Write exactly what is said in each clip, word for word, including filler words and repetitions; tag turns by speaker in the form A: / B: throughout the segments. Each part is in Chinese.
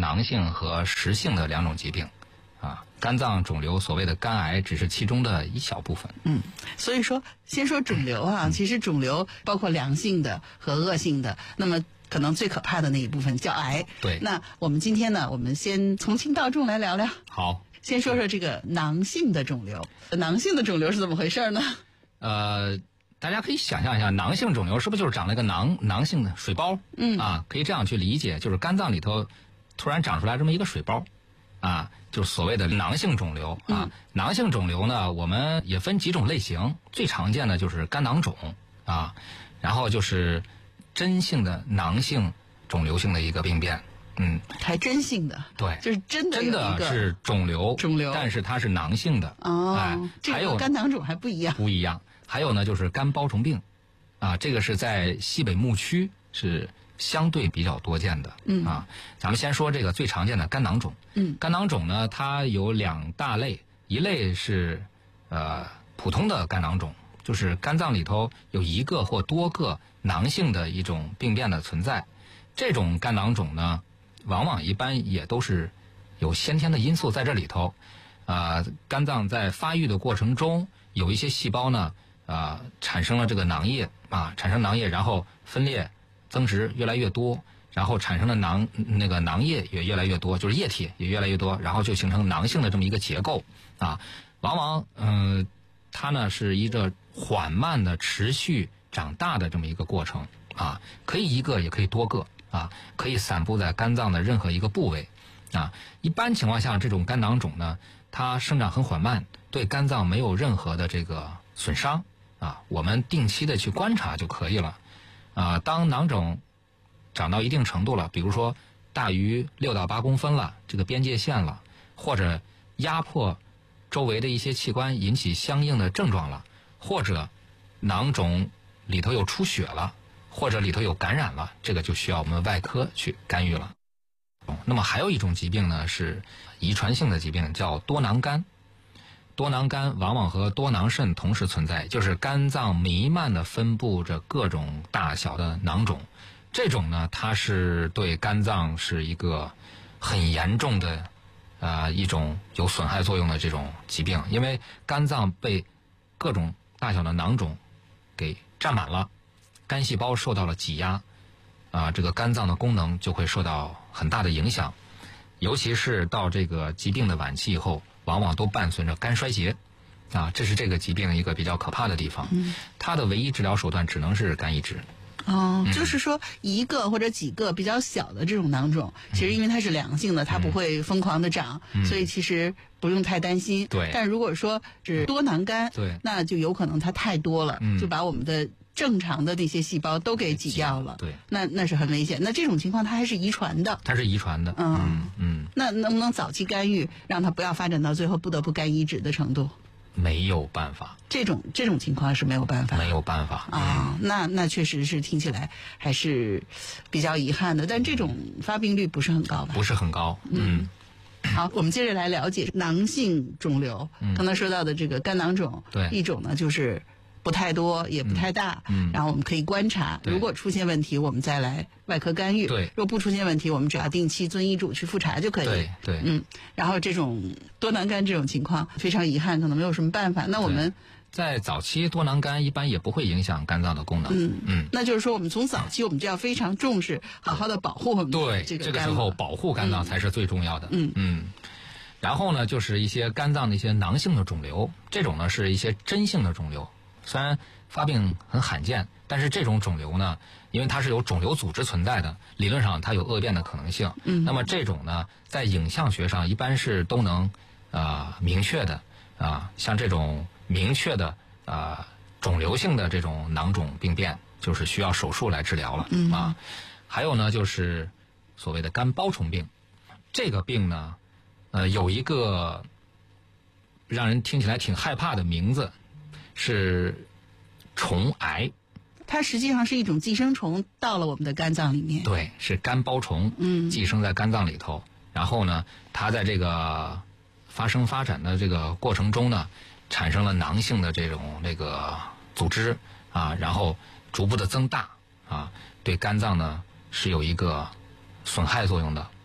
A: 囊性和实性的两种疾病。啊，肝脏肿瘤所谓的肝癌只是其中的一小部分。
B: 嗯，所以说先说肿瘤啊，
A: 嗯、
B: 其实肿瘤包括良性的和恶性的，那么可能最可怕的那一部分叫癌。
A: 对。
B: 那我们今天呢，我们先从轻到重来聊聊。
A: 好。
B: 先说说这个囊性的肿瘤。囊性的肿瘤是怎么回事呢？
A: 呃，大家可以想象一下，囊性肿瘤是不是就是长了一个囊囊性的水包？
B: 嗯。
A: 啊，可以这样去理解，就是肝脏里头突然长出来这么一个水包。啊，就是所谓的囊性肿瘤啊。
B: 嗯、
A: 囊性肿瘤呢，我们也分几种类型，最常见的就是肝囊肿啊，然后就是真性的囊性肿瘤性的一个病变。嗯，
B: 还真性的，
A: 对，
B: 就是真的
A: 真的是肿瘤，
B: 肿瘤，
A: 但是它是囊性的。
B: 哦，
A: 哎，
B: 这个肝囊肿还不一样，
A: 不一样。还有呢，就是肝包虫病，啊，这个是在西北牧区是相对比较多见的。
B: 嗯
A: 啊，咱们先说这个最常见的肝囊肿。
B: 嗯，
A: 肝囊肿呢，它有两大类，一类是呃普通的肝囊肿，就是肝脏里头有一个或多个囊性的一种病变的存在。这种肝囊肿呢，往往一般也都是有先天的因素在这里头。啊、呃，肝脏在发育的过程中，有一些细胞呢，啊、呃，产生了这个囊液啊，产生囊液，然后分裂增殖越来越多，然后产生的囊那个囊液也越来越多，就是液体也越来越多，然后就形成囊性的这么一个结构啊。往往嗯、呃，它呢是一个缓慢的持续长大的这么一个过程啊，可以一个也可以多个啊，可以散布在肝脏的任何一个部位啊。一般情况下，这种肝囊肿呢，它生长很缓慢，对肝脏没有任何的这个损伤啊，我们定期的去观察就可以了啊。当囊肿长到一定程度了，比如说大于六到八公分了，这个边界线了，或者压迫周围的一些器官，引起相应的症状了，或者囊肿里头有出血了，或者里头有感染了，这个就需要我们外科去干预了。那么还有一种疾病呢，是遗传性的疾病，叫多囊肝。多囊肝往往和多囊肾同时存在，就是肝脏弥漫的分布着各种大小的囊肿。这种呢，它是对肝脏是一个很严重的呃一种有损害作用的这种疾病，因为肝脏被各种大小的囊肿给占满了，肝细胞受到了挤压啊，这个肝脏的功能就会受到很大的影响，尤其是到这个疾病的晚期以后，往往都伴随着肝衰竭啊，这是这个疾病一个比较可怕的地方。
B: 嗯，
A: 它的唯一治疗手段只能是肝移植。
B: 哦，就是说一个或者几个比较小的这种囊肿，其实因为它是良性的，它不会疯狂的长，
A: 嗯、
B: 所以其实不用太担心。
A: 对。
B: 但如果说是多囊肝，
A: 对，
B: 那就有可能它太多了，
A: 嗯、
B: 就把我们的正常的那些细胞都给挤掉了。
A: 对。
B: 那那是很危险。那这种情况它还是遗传的。
A: 它是遗传的。
B: 嗯
A: 嗯嗯。
B: 那能不能早期干预，让它不要发展到最后不得不肝移植的程度？
A: 没有办法，
B: 这种这种情况是没有办法，
A: 没有办法
B: 啊、
A: 嗯。
B: 那那确实是听起来还是比较遗憾的，但这种发病率不是很高吧？
A: 不是很高，
B: 嗯。嗯，好，我们接着来了解囊性肿瘤。
A: 嗯、
B: 刚才说到的这个肝囊肿，
A: 对，
B: 一种呢就是不太多也不太大，
A: 嗯，
B: 然后我们可以观察，如果出现问题，我们再来外科干预。
A: 对，
B: 如果不出现问题，我们只要定期遵医嘱去复查就可以。
A: 对对，
B: 嗯，然后这种多囊肝这种情况非常遗憾，可能没有什么办法。那我们
A: 在早期多囊肝一般也不会影响肝脏的功能。
B: 嗯
A: 嗯，
B: 那就是说我们从早期我们就要非常重视，好好的保护我们
A: 对
B: 这个
A: 这个时候保护肝脏才是最重要的。
B: 嗯
A: 嗯。然后呢，就是一些肝脏的一些囊性的肿瘤，这种呢是一些真性的肿瘤。虽然发病很罕见，但是这种肿瘤呢，因为它是有肿瘤组织存在的，理论上它有恶变的可能性。
B: 嗯，
A: 那么这种呢，在影像学上一般是都能啊、呃、明确的啊、呃，像这种明确的啊、呃、肿瘤性的这种囊肿病变，就是需要手术来治疗了。
B: 嗯
A: 啊，还有呢，就是所谓的肝包虫病，这个病呢，呃，有一个让人听起来挺害怕的名字。是虫癌，
B: 它实际上是一种寄生虫到了我们的肝脏里面。
A: 对，是肝包虫，
B: 嗯，
A: 寄生在肝脏里头。然后呢，它在这个发生发展的这个过程中呢，产生了囊性的这种这个组织啊，然后逐步的增大啊，对肝脏呢是有一个损害作用的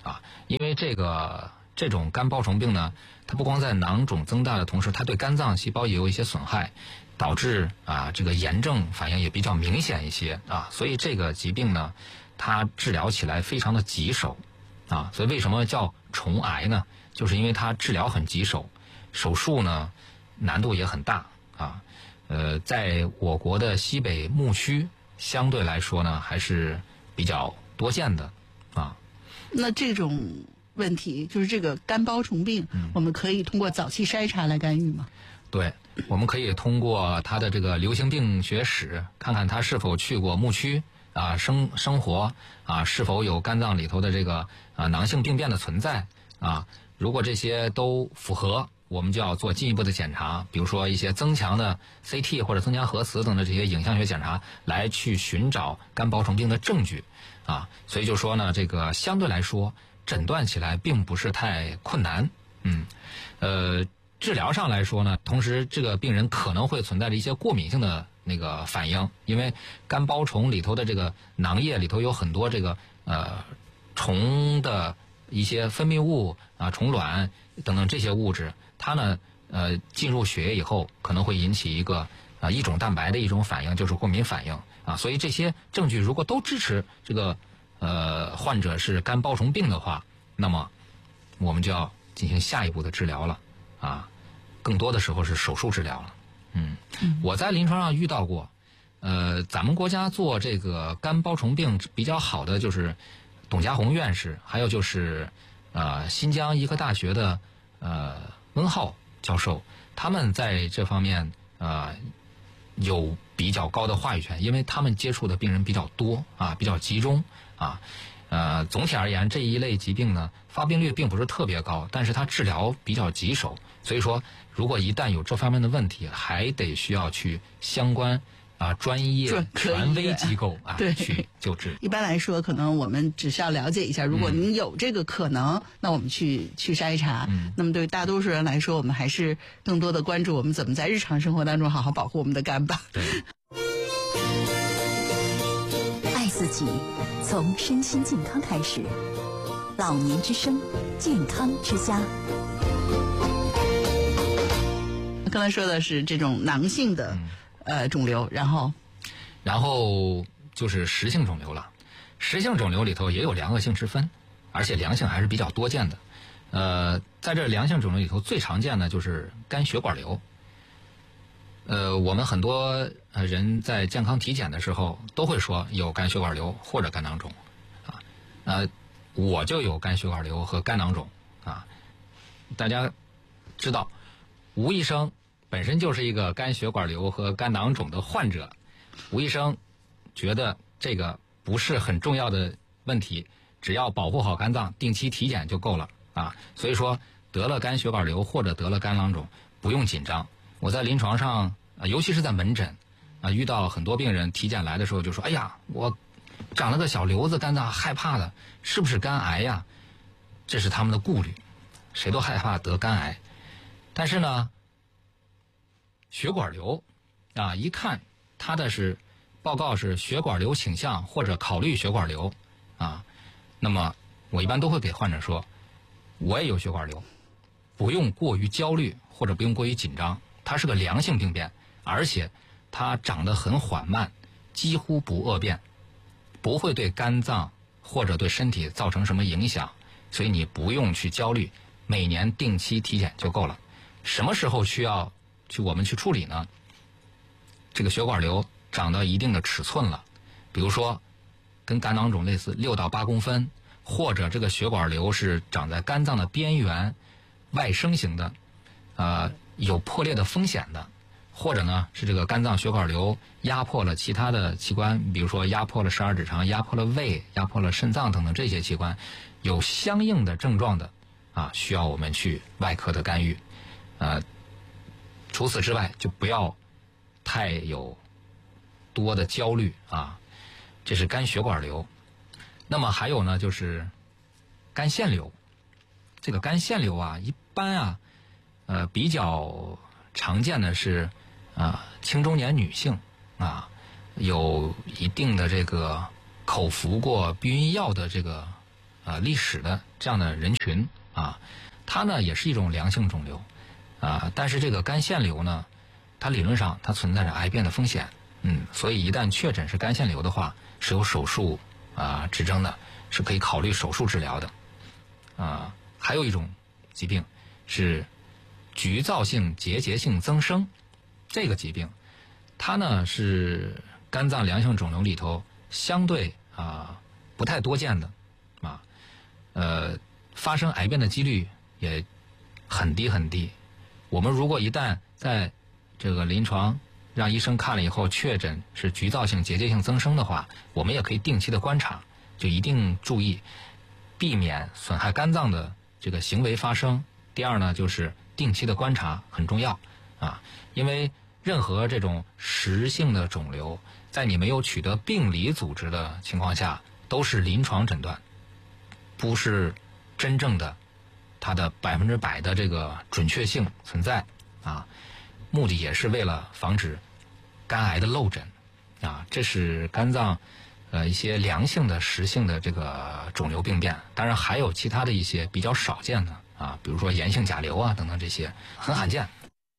A: 啊，因为这个这种肝包虫病呢，它不光在囊肿增大的同时，它对肝脏细胞也有一些损害，导致啊这个炎症反应也比较明显一些啊，所以这个疾病呢，它治疗起来非常的棘手啊，所以为什么叫虫癌呢？就是因为它治疗很棘手，手术呢难度也很大啊。呃，在我国的西北牧区相对来说呢，还是比较多见的啊。
B: 那这种问题就是这个肝包虫病，嗯、我们可以通过早期筛查来干预吗？
A: 对，我们可以通过他的这个流行病学史，看看他是否去过牧区啊生生活啊，是否有肝脏里头的这个啊囊性病变的存在啊。如果这些都符合，我们就要做进一步的检查，比如说一些增强的 C T 或者增强核磁等的这些影像学检查，来去寻找肝包虫病的证据啊。所以就说呢，这个相对来说诊断起来并不是太困难，嗯，呃，治疗上来说呢，同时这个病人可能会存在着一些过敏性的那个反应，因为肝包虫里头的这个囊液里头有很多这个呃虫的一些分泌物啊、虫卵等等这些物质，它呢呃进入血液以后，可能会引起一个啊异种蛋白的一种反应，就是过敏反应啊。所以这些证据如果都支持这个呃患者是肝包虫病的话，那么我们就要进行下一步的治疗了啊，更多的时候是手术治疗了。嗯，我在临床上遇到过，呃，咱们国家做这个肝包虫病比较好的就是董家宏院士，还有就是呃新疆医科大学的呃温浩教授，他们在这方面呃有比较高的话语权，因为他们接触的病人比较多啊，比较集中啊。呃，总体而言，这一类疾病呢，发病率并不是特别高，但是它治疗比较棘手。所以说，如果一旦有这方面的问题，还得需要去相关啊专业权威机构啊去救治。
B: 一般来说，可能我们只需要了解一下，如果您有这个可能，嗯、那我们去去筛查。嗯、那么对于大多数人来说，我们还是更多的关注我们怎么在日常生活当中好好保护我们的肝吧。
A: 对。
C: 自己，从身心健康开始。老年之声，健康之家。
B: 刚才说的是这种囊性的、嗯、呃肿瘤，然后，
A: 然后就是实性肿瘤了。实性肿瘤里头也有良恶性之分，而且良性还是比较多见的。呃，在这良性肿瘤里头，最常见的就是肝血管瘤。呃，我们很多人在健康体检的时候都会说有肝血管瘤或者肝囊肿，啊，呃，我就有肝血管瘤和肝囊肿，啊，大家知道，吴医生本身就是一个肝血管瘤和肝囊肿的患者，吴医生觉得这个不是很重要的问题，只要保护好肝脏，定期体检就够了，啊，所以说得了肝血管瘤或者得了肝囊肿不用紧张。我在临床上，呃，尤其是在门诊，啊，遇到很多病人体检来的时候就说：“哎呀，我长了个小瘤子，肝脏害怕的，是不是肝癌呀？”这是他们的顾虑，谁都害怕得肝癌。但是呢，血管瘤啊，一看他的是报告是血管瘤倾向或者考虑血管瘤啊，那么我一般都会给患者说，我也有血管瘤，不用过于焦虑或者不用过于紧张。它是个良性病变，而且它长得很缓慢，几乎不恶变，不会对肝脏或者对身体造成什么影响，所以你不用去焦虑，每年定期体检就够了。什么时候需要去我们去处理呢？这个血管瘤长到一定的尺寸了，比如说跟肝囊肿类似六到八公分，或者这个血管瘤是长在肝脏的边缘，外生型的，呃。有破裂的风险的，或者呢是这个肝脏血管瘤压迫了其他的器官，比如说压迫了十二指肠、压迫了胃、压迫了肾脏等等这些器官，有相应的症状的啊，需要我们去外科的干预。呃，除此之外就不要太有多的焦虑啊。这是肝血管瘤。那么还有呢，就是肝腺瘤。这个肝腺瘤啊，一般啊。呃，比较常见的是，啊，青中年女性啊，有一定的这个口服过避孕药的这个呃历史的这样的人群啊，它呢也是一种良性肿瘤啊，但是这个肝腺瘤呢，它理论上它存在着癌变的风险，嗯，所以一旦确诊是肝腺瘤的话，是有手术啊指征的，是可以考虑手术治疗的啊。还有一种疾病是局灶性结节性增生，这个疾病它呢是肝脏良性肿瘤里头相对啊不太多见的啊，呃发生癌变的几率也很低很低。我们如果一旦在这个临床让医生看了以后确诊是局灶性结节性增生的话，我们也可以定期的观察，就一定注意避免损害肝脏的这个行为发生。第二呢，就是定期的观察很重要啊，因为任何这种实性的肿瘤，在你没有取得病理组织的情况下，都是临床诊断，不是真正的它的百分之百的这个准确性存在啊。目的也是为了防止肝癌的漏诊啊，这是肝脏呃一些良性的实性的这个肿瘤病变。当然还有其他的一些比较少见的啊，比如说炎性甲流啊等等，这些很罕见。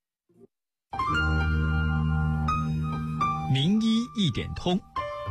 D: 名医一点通。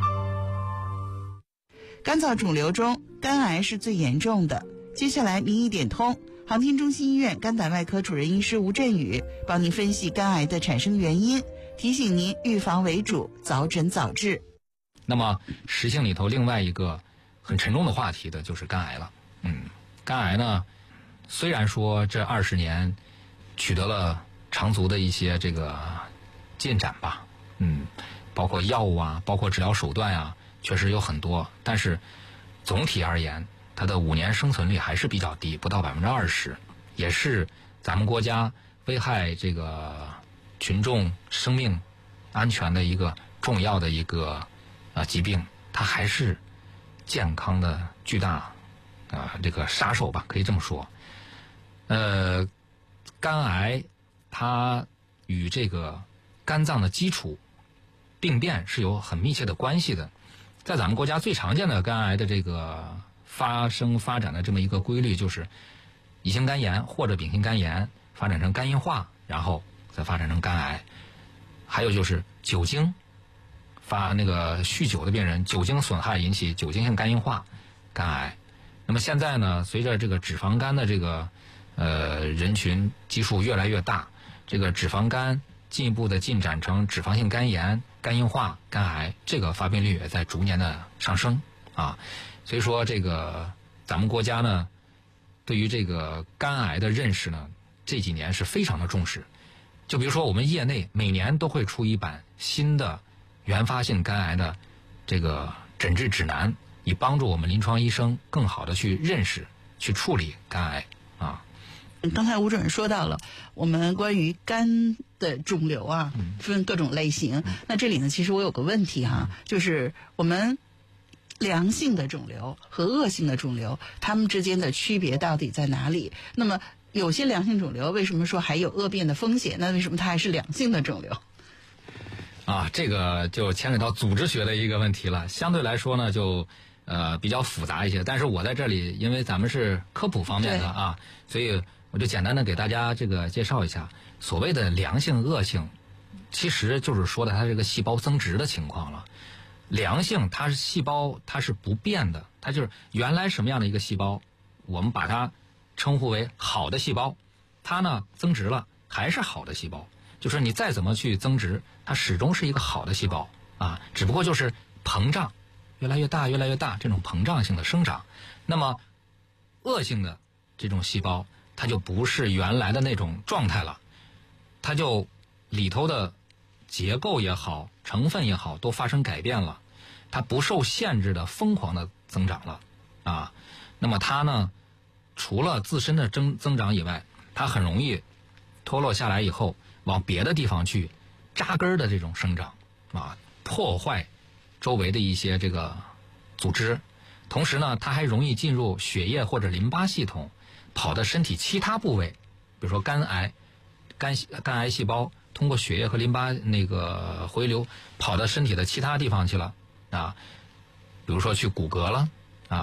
B: 肝脏肿瘤中，肝癌是最严重的。接下来名医点通，航天中心医院肝胆外科主任医师吴振宇帮您分析肝癌的产生原因，提醒您预防为主，早诊早治。
A: 那么实性里头另外一个很沉重的话题的就是肝癌了。嗯，肝癌呢，虽然说这二十年取得了长足的一些这个进展吧，嗯，包括药物啊，包括治疗手段啊，确实有很多，但是总体而言，它的五年生存率还是比较低，不到百分之二十，也是咱们国家危害这个群众生命安全的一个重要的一个啊疾病，它还是健康的巨大啊这个杀手吧，可以这么说。呃，肝癌它与这个肝脏的基础病变是有很密切的关系的。在咱们国家最常见的肝癌的这个发生发展的这么一个规律，就是乙型肝炎或者丙型肝炎发展成肝硬化，然后再发展成肝癌。还有就是酒精发那个酗酒的病人，酒精损害引起酒精性肝硬化，肝癌。那么现在呢，随着这个脂肪肝的这个呃人群基数越来越大，这个脂肪肝进一步的进展成脂肪性肝炎、肝硬化、肝癌，这个发病率也在逐年的上升啊。所以说这个咱们国家呢，对于这个肝癌的认识呢，这几年是非常的重视。就比如说我们业内每年都会出一版新的原发性肝癌的这个诊治指南，以帮助我们临床医生更好的去认识、去处理肝癌啊。
B: 刚才吴主任说到了，我们关于肝的肿瘤啊，分各种类型。嗯、那这里呢，其实我有个问题哈、啊，就是我们良性的肿瘤和恶性的肿瘤，它们之间的区别到底在哪里？那么有些良性肿瘤为什么说还有恶变的风险？那为什么它还是良性的肿瘤？
A: 啊，这个就牵扯到组织学的一个问题了，相对来说呢，就呃比较复杂一些。但是我在这里，因为咱们是科普方面的啊，所以我就简单的给大家这个介绍一下，所谓的良性恶性，其实就是说的它这个细胞增殖的情况了。良性它是细胞它是不变的，它就是原来什么样的一个细胞，我们把它称呼为好的细胞，它呢增殖了还是好的细胞，就是你再怎么去增殖，它始终是一个好的细胞啊，只不过就是膨胀，越来越大越来越大，这种膨胀性的生长。那么恶性的这种细胞，它就不是原来的那种状态了，它就里头的结构也好，成分也好，都发生改变了，它不受限制的疯狂的增长了啊。那么它呢，除了自身的增增长以外，它很容易脱落下来以后往别的地方去扎根的这种生长啊，破坏周围的一些这个组织。同时呢，它还容易进入血液或者淋巴系统，跑到身体其他部位，比如说肝癌、肝肝癌细胞通过血液和淋巴那个回流跑到身体的其他地方去了啊，比如说去骨骼了啊，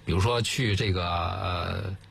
A: 比如说去这个呃